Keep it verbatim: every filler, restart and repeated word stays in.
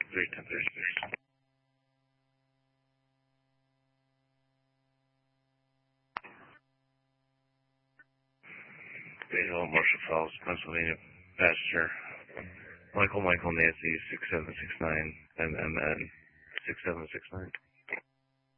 three ten thirty-six. Fayetteville, Marshall Falls, Pennsylvania, passenger Michael Michael Nancy six seven six nine M M N six seven six nine.